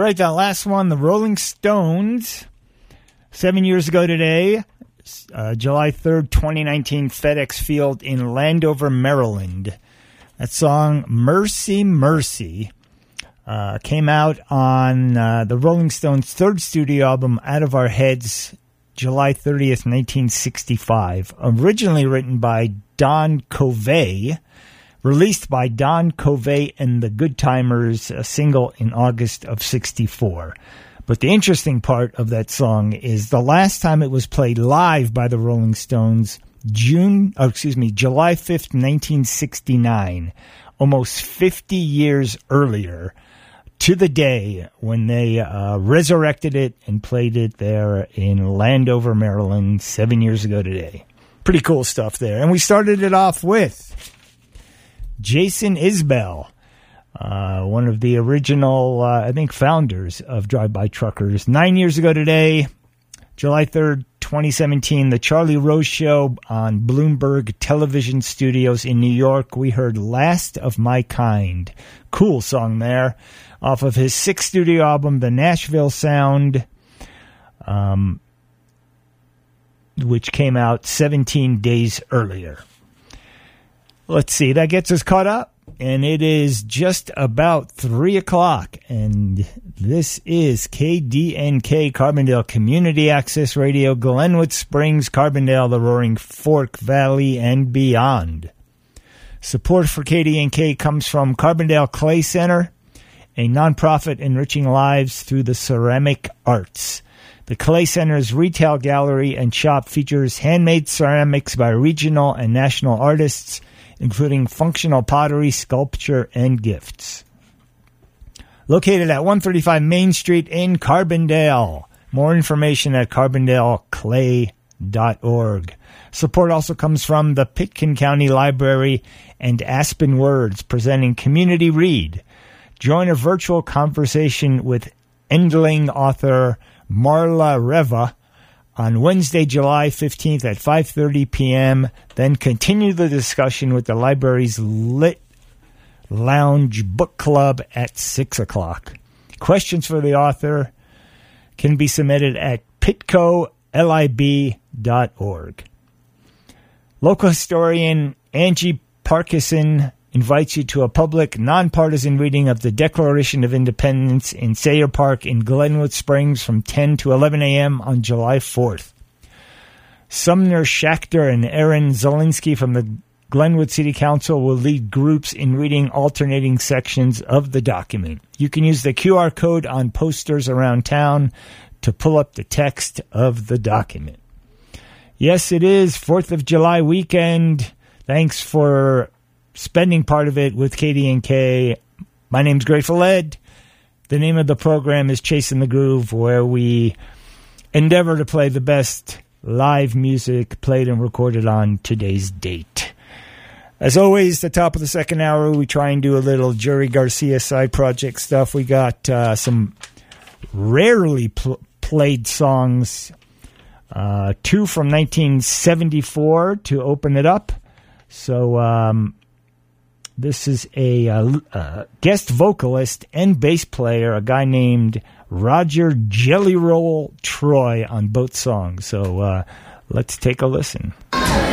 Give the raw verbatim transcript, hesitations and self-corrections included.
right, that last one, the Rolling Stones, seven years ago today, uh, July third, twenty nineteen, FedEx Field in Landover, Maryland. That song, Mercy, Mercy, uh, came out on uh, the Rolling Stones' third studio album, Out of Our Heads, July thirtieth, nineteen sixty-five. Originally written by Don Covey, released by Don Covey and the Good Timers, a single in August of sixty-four. But the interesting part of that song is the last time it was played live by the Rolling Stones, June, oh, excuse me, July fifth, nineteen sixty-nine, almost fifty years earlier, to the day when they uh, resurrected it and played it there in Landover, Maryland, seven years ago today. Pretty cool stuff there. And we started it off with Jason Isbell, uh, one of the original, uh, I think, founders of Drive-By Truckers. Nine years ago today, July third, twenty seventeen, The Charlie Rose Show on Bloomberg Television Studios in New York. We heard Last of My Kind. Cool song there. Off of his sixth studio album, The Nashville Sound, um, which came out seventeen days earlier. Let's see, that gets us caught up, and it is just about three o'clock, and this is K D N K, Carbondale Community Access Radio, Glenwood Springs, Carbondale, the Roaring Fork Valley, and beyond. Support for K D N K comes from Carbondale Clay Center, a nonprofit enriching lives through the ceramic arts. The Clay Center's retail gallery and shop features handmade ceramics by regional and national artists, including functional pottery, sculpture, and gifts. Located at one thirty-five Main Street in Carbondale. More information at carbondale clay dot org. Support also comes from the Pitkin County Library and Aspen Words, presenting Community Read. Join a virtual conversation with Endling author Marla Reva on Wednesday, July fifteenth at five thirty p.m. Then continue the discussion with the library's Lit Lounge Book Club at six o'clock. Questions for the author can be submitted at pitco lib dot org. Local historian Angie Parkinson invites you to a public, nonpartisan reading of the Declaration of Independence in Sayre Park in Glenwood Springs from ten to eleven a.m. on July fourth. Sumner Schachter and Aaron Zielinski from the Glenwood City Council will lead groups in reading alternating sections of the document. You can use the Q R code on posters around town to pull up the text of the document. Yes, it is fourth of July weekend. Thanks for spending part of it with K D N K. My name's Grateful Ed. The name of the program is Chasing the Groove, where we endeavor to play the best live music played and recorded on today's date. As always, the top of the second hour, we try and do a little Jerry Garcia side project stuff. We got uh, some rarely pl- played songs, uh, two from nineteen seventy-four to open it up. So, um, this is a uh, uh, guest vocalist and bass player, a guy named Roger Jelly Roll Troy on both songs. So uh, let's take a listen.